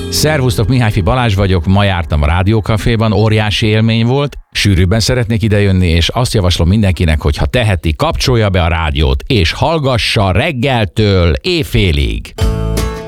Szervusztok, Mihályfi Balázs vagyok, ma jártam a Rádiókaféban, óriási élmény volt, sűrűbben szeretnék idejönni, és azt javaslom mindenkinek, hogy ha teheti, kapcsolja be a rádiót, és hallgassa reggeltől éjfélig.